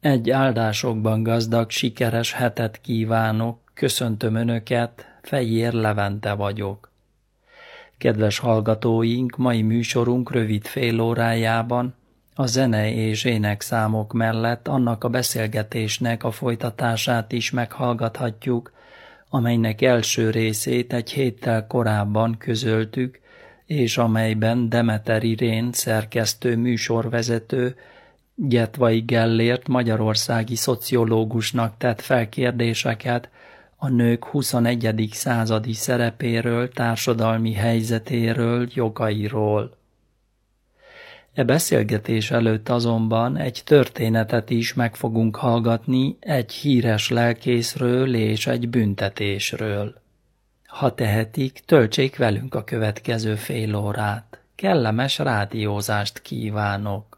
Egy áldásokban gazdag, sikeres hetet kívánok, köszöntöm Önöket, Fejér Levente vagyok. Kedves hallgatóink, mai műsorunk rövid fél órájában a zene és énekszámok mellett annak a beszélgetésnek a folytatását is meghallgathatjuk, amelynek első részét egy héttel korábban közöltük, és amelyben Demeter Irén szerkesztő műsorvezető Gyetvai Gellért magyarországi szociológusnak tett fel kérdéseket a nők 21. századi szerepéről, társadalmi helyzetéről, jogairól. E beszélgetés előtt azonban egy történetet is meg fogunk hallgatni egy híres lelkészről és egy büntetésről. Ha tehetik, töltsék velünk a következő fél órát. Kellemes rádiózást kívánok!